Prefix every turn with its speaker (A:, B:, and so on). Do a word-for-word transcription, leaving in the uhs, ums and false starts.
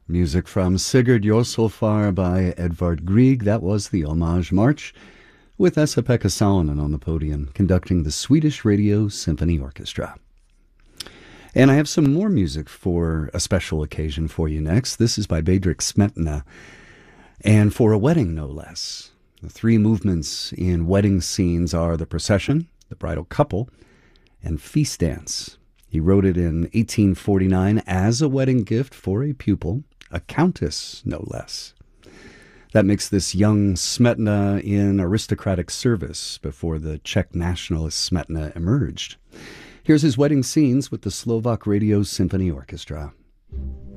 A: Music from Sigurd Josselfar by Edvard Grieg. That was the Homage March, with Esa-Pekka Salonen on the podium, conducting the Swedish Radio Symphony Orchestra. And I have some more music for a special occasion for you next. This is by Bedřich Smetana, and for a wedding, no less. The three movements in wedding scenes are the procession, the bridal couple, and feast dance. He wrote it in eighteen forty-nine as a wedding gift for a pupil, a countess, no less. That makes this young Smetana in aristocratic service before the Czech nationalist Smetana emerged. Here's his wedding scenes with the Slovak Radio Symphony Orchestra.